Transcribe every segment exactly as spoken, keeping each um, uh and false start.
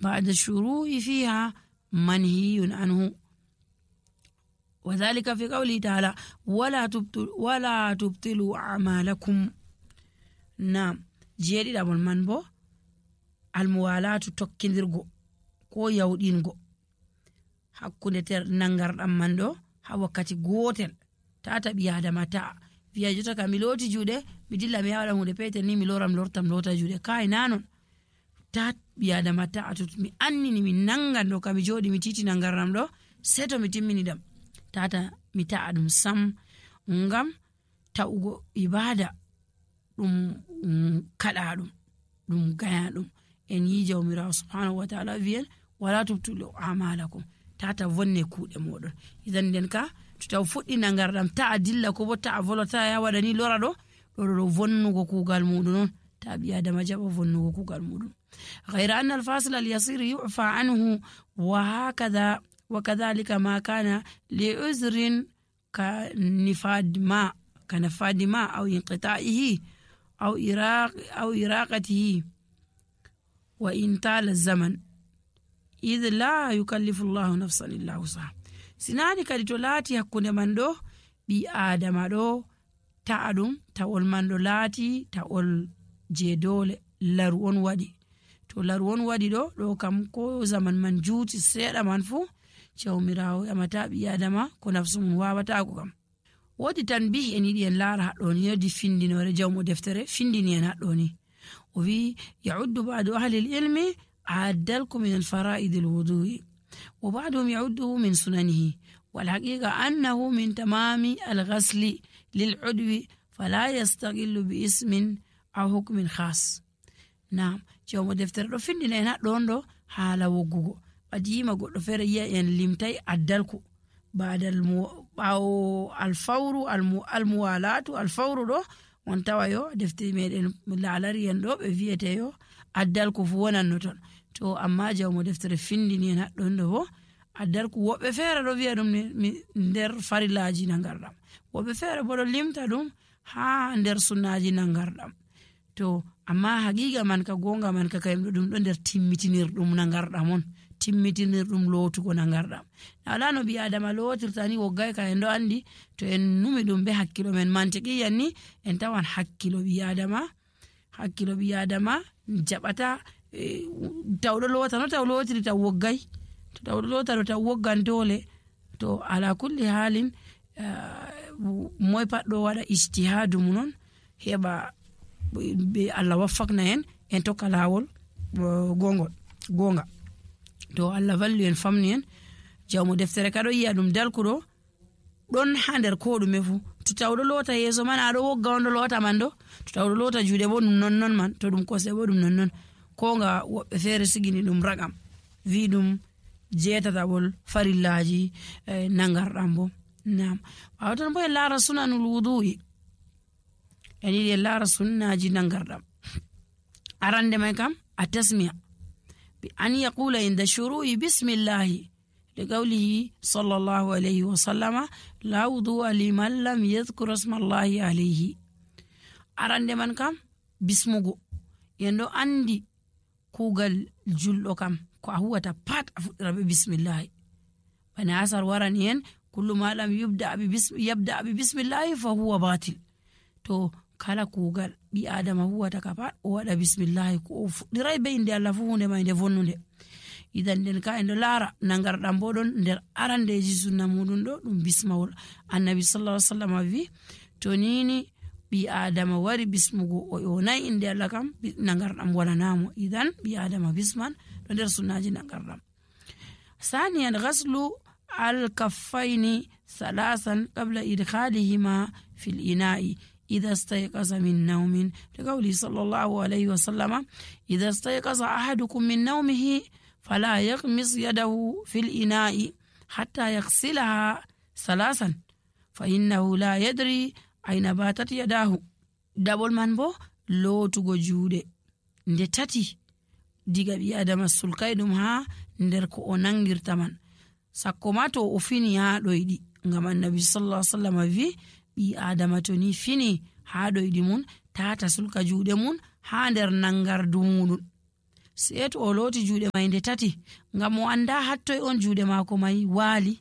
بعد الشروع فيها منهي عنه. وذلك في قوله تعالى ولا تبطل ولا تبطلوا أعمالكم. نعم جيري دابل منبو الموالاة تكندرغو كو يودينغو hakkunde ter nangarɗam man ɗo ha wakkati gotel tata ɓi adama ta wiya jota ka mi loti juuɗe mi dilla mi yawaɗam hunde petel ni mi loram lortam lota juuɗe kai nanon ta ɓi adama ta to mi annini mi nangan ɗo ka mi joɗi mi titi nangarɗam ɗo sei to mi timmini ɗam tata mi ta'a ɗum sam ngam ta'ugo ibada ɗum kaɗa ɗum ɗum gaya ɗum en yi jawmirawo subhanahu wa ta'ala wiyen wala tubtulu a'malakum tata vonne kuuɗe moɗon. Idan nden ka to taw fuɗɗi nangarɗam ta'a dilla ko bo ta'a volota ya waɗani lora ɗo ɗo ɗo vonnugo kuugal muɗum non ta ɓi adama jaɓa vonnugo kuugal muɗum. غير أن الفاصل اليسير يعفى عنه وهكذا وكذلك ما كان لعذر كنفاد ماء كنفاد ماء أو انقطاعه أو إراق أو إراقته وإن طال الزمن إذ لا يكلف الله نفسا إلا وسعها. سناني كالتولاتي هكذا من دو بي آدم دو تعدم تقول من دو لاتي تقول جدول لرون ودي to larwon wadi do do kam ko zaman man juuti seeda man fu jawmirawo amata bi adama ko nafsu mun wawata ko kam wodi tanbih en yidi en lara haddo ni yodi findinore jawmo deftere findini en haddo ni o wi ya'uddu ba'du ahli al-ilmi a'addalkum min al-fara'id al-wudu'i wa ba'dhum ya'udduhu min sunanihi wal haqiqa annahu min tamami al-ghasli lil-'udwi fala yastaghillu bi ismin aw hukmin khas. Naam jawmo deftere do findina en haddon do hala woggugo badima goddo fere yi'a en limtay addalku badal bawo al-fawru al-muwalatu al-fawru do on tawayo deftere meden laalari en do be viete yo addalku fu wonan no ton to amma jawmo deftere findini en haddon do bo addalku wobbe fere do wi'a dum nder farilaji nangardam wobbe fere bo do limta dum ha nder sunnaji nangardam to amma haqiqa man ka gonga man ka kayim dum do nder timmitinir dum nangardam on timmitinir dum lotugo nangardam ala no bi adama lotirtani woggay ka en do andi to en numi dum be hakkilo men mantiqiyan ni en tawan hakkilo bi adama hakkilo bi adama jabata tawdo lota no taw lotiri taw woggay to tawdo lota no taw woggan dole to ala kulli halin moy paddo wada ijtihadu mun heba be Allah waffaqna en en to kalawol gongol gonga to Allah vallu en famni en jawmo deftere kado yi'a dum dalkudo don hander ko dum mefu to tawdo lota yeso man ado wogga on do lota man do to tawdo lota juude bo dum non non man to dum kose bo dum non non ko nga wobbe fere sigini dum ragam wi dum jetata bol farillaji nangardam bo. Naam awtan bo la rasulul wudu'i yani de lara sunnaji nangardam arande may kam atasmiya bi an yaqula inda shuru'i bismillah li qawlihi sallallahu alayhi wa sallama la wudu'a liman lam yadhkur isma allahi alayhi. Arande man kam bismugo yendo andi kugal juldo kam ko huwata pat afudira be bismillah bana asar waran yen kullu ma lam yubda bi bism yabda bi bismillah fa huwa batil. To kala kugal bi adama huwata ka pat o wada bismillah ko fudiray be inde Allah fu hunde mayde vonnude. Idan den ka endo lara nangardam bodon nder arandeji sunna mudun do dum bismawol annabi sallallahu alaihi wasallam wi to nini bi adama wari bismugo o yonay inde Allah kam nangardam wala namo. Idan bi adama bisman do nder sunnaji nangardam. Saniyan ghaslu al-kaffaini thalathan qabla idkhalihima fil ina'i إذا استيقظ من نوم لقوله صلى الله عليه وسلم إذا استيقظ أحدكم من نومه فلا يغمس يده في الإناء حتى يغسلها ثلاثا فإنه لا يدري أين باتت يداه. دبل من بو لو تغو جودة ندتاتي diga bi adama sulkay dum ha nder ko o nangirtaman sakko mato o fini ha doydi ngam annabi sallallahu alaihi wasallam vi bi adama to ni fini ha doydi mun tata sulka juude mun ha nder nangardu mudun sai to o loti juuɗe mai nde tati ngam o anda hattoy on juuɗe maako mai waali.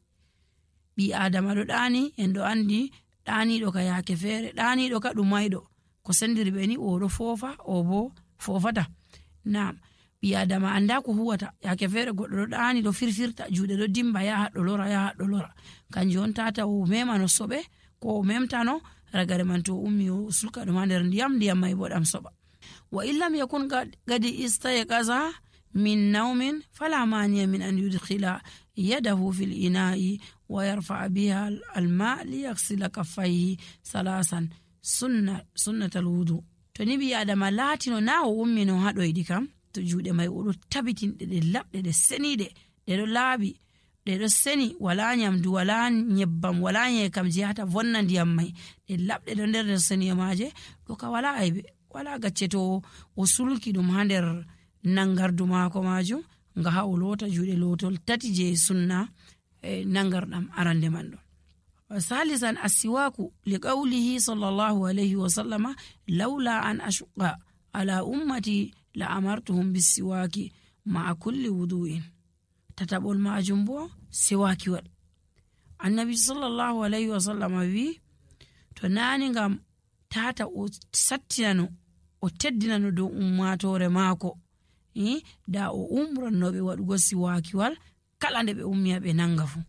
Ɓi adama ɗo ɗaani en ɗo andi ɗaaniɗo ka yaake feere, ɗaaniɗo ka ɗum mayɗo ko sendiri ɓe ni o ɗo foofa o bo foofata. Naam, ɓi adama anda ko huwata, yaake feere goɗɗo ɗo ɗaani ɗo firfirta juuɗe ɗo dimba yaha ɗo lora yaha ɗo lora, kanjum on tata o mema no soɓe ko o memtano ragare man to ummi o sulka ɗum ha nder ndiyam ndiyam mai bo ɗam soɓa. Wa illam yakun gadi istayqaza min naumin fala maniya min an yudkhila yadahu fil ina'i wa yarfa biha alma liyaghsila kaffayhi salasan sunna sunnatal wudu. To ni ɓi adama latino na o ummi no ha ɗoyɗi kam, to juuɗe mai oɗo tabitin ɗe labɗe ɗe seniɗe ɗe ɗo laaɓi ɗe ɗo seni, wala nyamdu wala nyebbam wala nyekam jeyata vonna ndiyam mai, ɗe labɗe ɗo nder nder seniye maje ɗo ka wala aybe wala gacce to o sulki ɗum ha nder nangardu maako majum nga ha o lota juuɗe lotol tati je sunna e nangarɗam arande man ɗo. Salisan asiwaku liqawlihi sallallahu alayhi wa sallama lawla an ashqa ala ummati la amartuhum bisiwaki ma'a kulli wudu'in. Tataɓol majum bo siwakiwal. Annabi sallallahu alayhi wa sallama wi to nani ngam tata o sattinano o teddinano dow ummatore maako eh? da o umrannoɓe waɗugo siwakiwal kala nde ɓe ummiya ɓe nanga fu.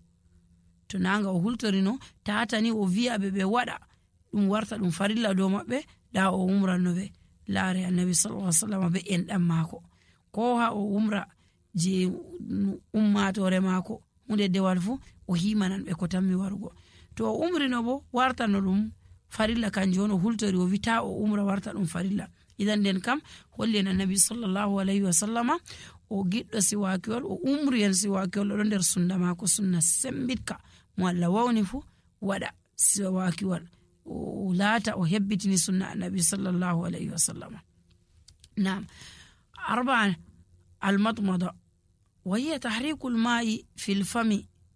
To nanga o hultorino tatani o wi'a ɓe ɓe waɗa ɗum warta ɗum farilla dow maɓɓe, da o umrannoɓe laare annabi sallallahu alaihi wasallam be enɗam maako ko ha o umra je ummatore maako hunde dewal fu o himanan ɓe ko tammi warugo. To o umrino bo wartano ɗum farilla kanjum on o hultori o wita o umra warta ɗum farilla. Idan nden kam holli en annabi sallallahu alaihi wasallama o giɗɗo siwakiwol o umri en siwakiwol ɗo nder sunna maako sunna sembitka mo Allah wawni fu waɗa siwakiwol o laata o hebbitini sunna annabi sallallahu alaihi wasallama. Naam. Arba'an almatmada wa hiya tahriku alma'i fi alfami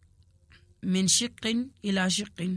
min shiqqin ila shiqqin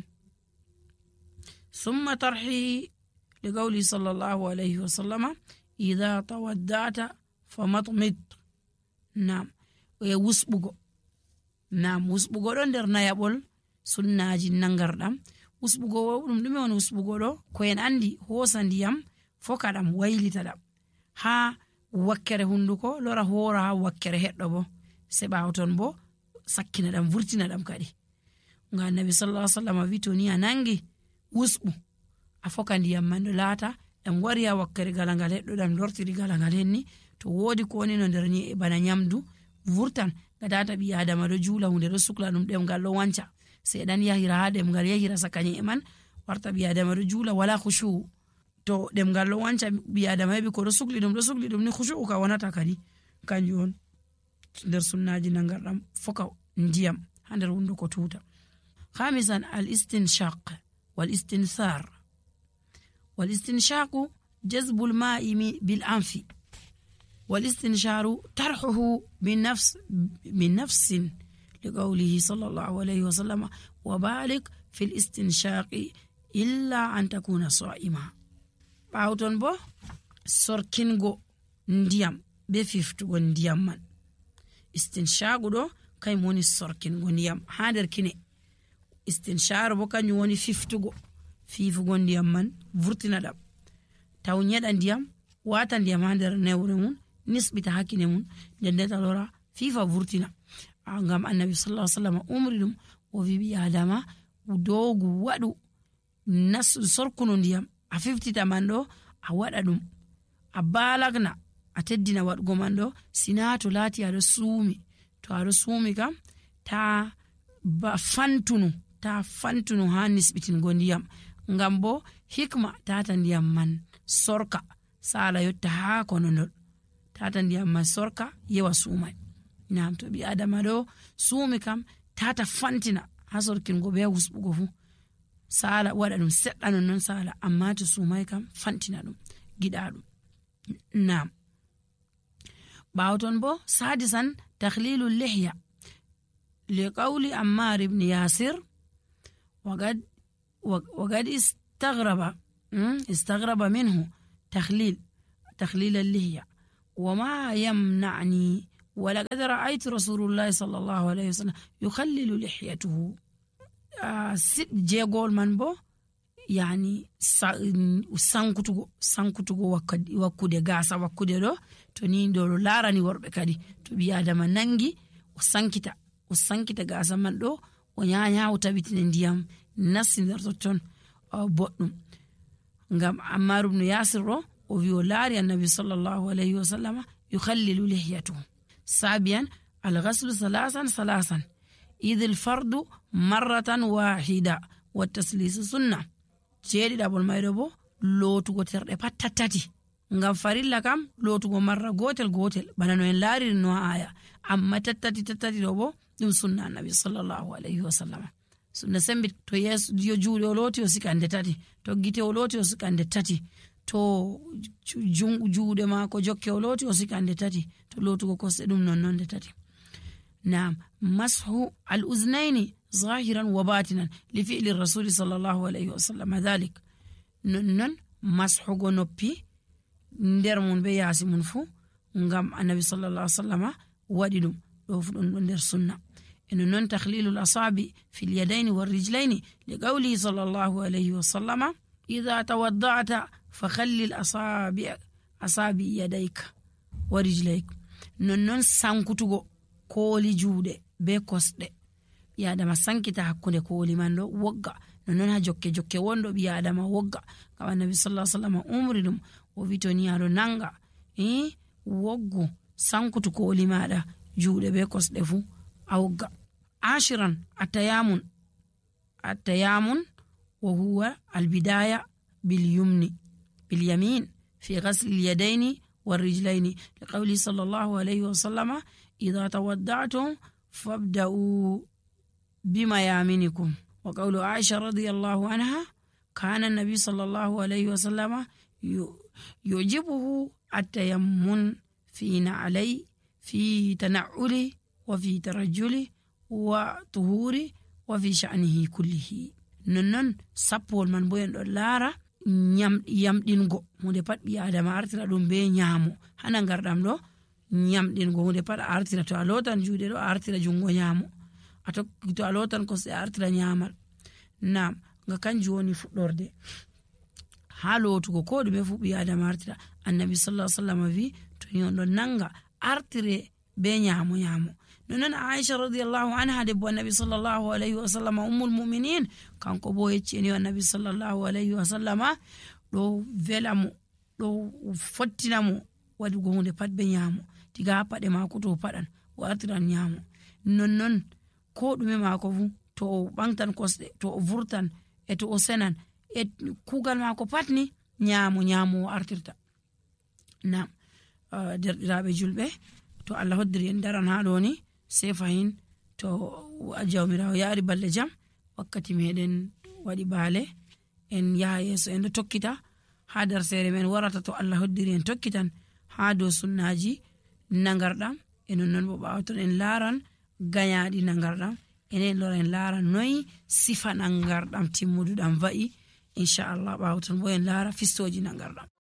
thumma tarhihi liqawli sallallahu alaihi wasallama idha tawadda'ta famatmid. Naam, e wusɓugo. Naam, wusɓugo ɗo nder nayaɓol sunnaji nangarɗam. Wusɓugo ɗum ɗume on wusɓugo ɗo? Ko en andi hosa ndiyam foka ɗam waylita ɗam ha wakkere hunduko lora hora ha wakkere heɗɗo bo se ɓawo ton bo sakkina ɗam vurtina ɗam kadi. Nga annabi sallallahu alaihi wasallam wi to ni a nangi wusɓu a foka ndiyam man ɗo laata ɗam wari ha wakkere galangal heɗɗo ɗam lortiri galangal henni to wodi ko woni no nder ni bana nyamdu vurtan gadata ɓi adama ɗo juula hunde ɗo sukla ɗum ɗemgal ɗo wanca seɗan yahira ha ɗemgal yahira sakanye e man warta ɓi adama ɗo juula wala khushu. To ɗemgal ɗo wanca ɓi adama heɓi ko ɗo sukli ɗum ɗo sukli ɗum ni khushu ka wonata kadi kanjum on nder sunnaji nangarɗam foka ndiyam ha nder hunduko tuta. Khamisan al istinshaq wal istinthar wal istinshaqu jazbul ma'i bil anfi wal istinsharu tarhuhu min nafs min nafsin liqawlihi sallallahu alayhi wa sallam wa balik fil istinshaqi illa an takuna sa'ima. Bawton bo sorkingo ndiyam be fiftugo ndiyam man. Istinshaqu do kay moni sorkingo ndiyam ha nder kine. Istinsharu bo kanjum woni fiftugo fifugo ndiyam man vurtina ɗam taw nyeɗa ndiyam wata ndiyam ha nder newre mun nisbita hakkine mun nden nden talora fifa vurtina. Ngam annabi sallallahu alaihi wasallam umri ɗum o wi ɓi adama dogu waɗu nas sorkuno ndiyam a fiftita man ɗo a waɗa ɗum a balagna a teddina waɗugo man ɗo sina to laati aɗo suumi. To aɗo suumi kam ta ba fantunu ta fantunu ha nisbitingo ndiyam ngam bo hikma tata ndiyam man sorka sala yotta ha konondol tata ndiyam man sorka yewa suumai. Naam, to ɓi adama ɗo suumi kam tata fantina ha sorkingo be wusɓugo fu sala waɗa ɗum seɗɗa non non sala, amma to suumai kam fantina ɗum giɗa ɗum. Naam. Bawton bo sadisan takhlilul lihya لقول عمار بن ياسر وقد وقد استغرب استغرب منه تخليل تخليل اللحية وما يمنعني ولقد رأيت رسول الله صلى الله عليه وسلم يخلل لحيته آه ست جيغول من بو يعني sankutugo sankutugo wakkadi wakkude gasa wakkude do to ni do larani worbe kadi to bi adama nangi o sankita o sankita gasa man do o nyaanya o tabitine ndiyam nasindir to ton boddum ngam Ammar ibn Yasir ro o wi o laari annabi sallallahu alayhi wa sallam yukhallilu lihiyatuhu sabiyan al-ghaslu salasan salasan idh al-fardu marratan wahida wa taslisu sunnah jeedi dabol maydo bo lootugo terde pat tattati ngam farilla kam lootugo marra gotel gotel bana no en laari no aya amma tattati tattati do bo dum sunna annabi sallallahu alayhi wa sallam sunna sembi to yes dio juude o looti o sikande tati to gite o looti o sikande tati to jungu juude ma ko jokke o looti o sikande tati to lootugo kosde dum non non de tati نعم مسح الأذنين ظاهرا وباطنا لفعل الرسول صلى الله عليه وسلم ذلك نن مسح غنوبي ندير من بياسي منفو ngam النبي صلى الله عليه وسلم وديدم دو فدون ندير سنة إن نن تخليل الأصابع في اليدين والرجلين لقوله صلى الله عليه وسلم إذا توضعت فخلل أصابع أصابع يديك ورجليك نن سانكوتو kooli juude be kosde biadama sankita hakkunde kooli man do wogga non ha jokke jokke wondo biadama wogga kawa nabi sallallahu alaihi wasallam umri dum o vitoni ado nanga eh woggu sankutu kooli mada juude be kosde fu awogga ashiran atayamun atayamun wa huwa albidaya bil yumni bil yamin fi ghasl al yadayn wal rijlayn liqawli sallallahu alaihi wasallam إذا تودعتم فابدأوا بميامنكم وقول عائشة رضي الله عنها كان النبي صلى الله عليه وسلم يعجبه التيمم في نعلي في تنعل وفي ترجل وطهور وفي شأنه كله ننن سبول من بوين دولارا nyam yamdingo hunde pat bi adama artira dum be nyaamo hana ngardam do nyamdin go hunde pat artira to alotan juude do artira jungo nyaamo ato to alotan ko se artira nyaamal nam nga kanji woni fuddorde halotugo ko dum fu bi adama artira annabi sallallahu alaihi wasallam vi to yondo nanga artire be nyaamo nyaamo nonon Aisha radhiyallahu anha de bo annabi sallallahu alaihi wasallam ummul mu'minin kanko bo yecceni annabi sallallahu alaihi wasallam do velamu do fottinamu wadi go hunde pat be nyaamo tiga pade mako to padan wartiran nyaamo nonnon ko dume mako fu to bangtan kosde to vurtan e to senan e kugal mako patni nyaamo nyaamo artirta na derdirabe julbe to Allah hoddiri en daran ha doni sefahin to ajawmirawo yaari balle jam wakkati meden wadi bale en yaha yeso en tokkita ha dar sere men warata to Allah hoddiri en tokkitan ha do sunnaji nangardam enon non bo bawton en laran gayaadi nangardam enen loren laran noy sifa nangardam timmududam vai inshallah bawton bo en lara fistoji nangardam